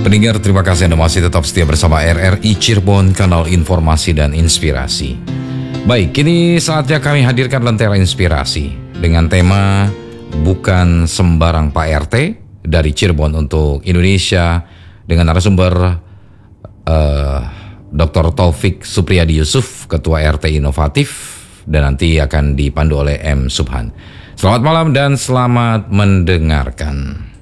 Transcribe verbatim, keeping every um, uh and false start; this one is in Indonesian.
Pendengar, terima kasih Anda masih tetap setia bersama R R I Cirebon, kanal informasi dan inspirasi. Baik, kini saatnya kami hadirkan Lentera Inspirasi dengan tema Bukan Sembarang Pak R T dari Cirebon untuk Indonesia dengan narasumber uh, Doktor Taufik Supriyadi Yusuf, Ketua R T Inovatif, dan nanti akan dipandu oleh M. Subhan. Selamat malam dan selamat mendengarkan.